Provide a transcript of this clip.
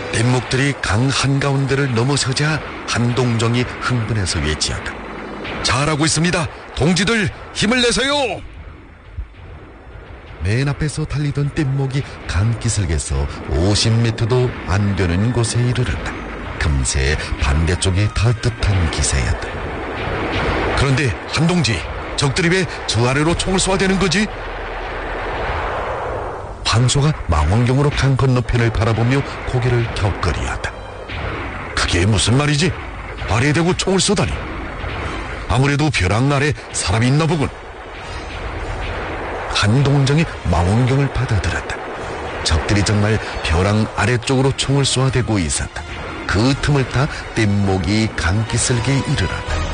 뗏목들이 강 한가운데를 넘어서자 한동정이 흥분해서 외치었다. 잘하고 있습니다. 동지들 힘을 내세요. 맨 앞에서 달리던 뗏목이 강기슭에서 50m도 안 되는 곳에 이르렀다. 금세 반대쪽에 닿을 듯한 기세였다. 그런데 한동지, 적들이 왜 저 아래로 총을 쏘아대는 거지? 황소가 망원경으로 강 건너편을 바라보며 고개를 갸웃거리었다. 그게 무슨 말이지? 아래에 대고 총을 쏘다니. 아무래도 벼랑 아래 사람이 있나 보군. 한동정이 망원경을 받아들었다. 적들이 정말 벼랑 아래쪽으로 총을 쏘아대고 있었다. 그 틈을 타 뗏목이 강기슭에 이르렀다.